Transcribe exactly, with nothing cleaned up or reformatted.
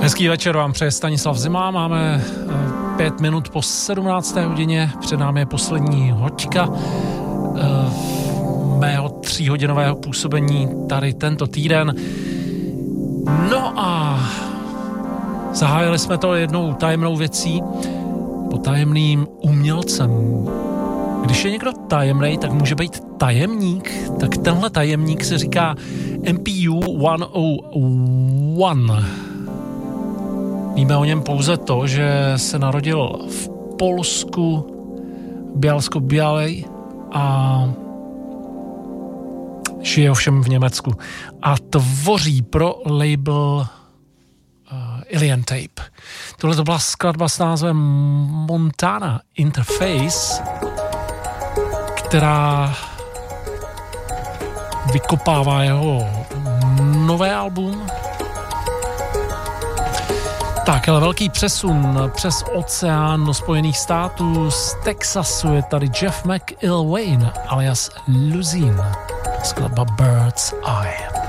Hezký večer vám přeje Stanislav Zima, máme pět minut po sedmnácté hodině, před námi je poslední hoďka mého tříhodinového působení tady tento týden. No a zahájili jsme to jednou tajemnou věcí, tajemným umělcem. Když je někdo tajemnej, tak může být tajemník, tak tenhle tajemník se říká M P U sto jedna. Víme o něm pouze to, že se narodil v Polsku, Bialsko-Białej a žije ovšem v Německu a tvoří pro label Alien Tape. Tohle to byla skladba s názvem Montana Interface, která vykopává jeho nové album. Tak, ale velký přesun přes oceán do Spojených států. Z Texasu je tady Jeff McIlwain alias Luzine. Skladba Bird's Eye.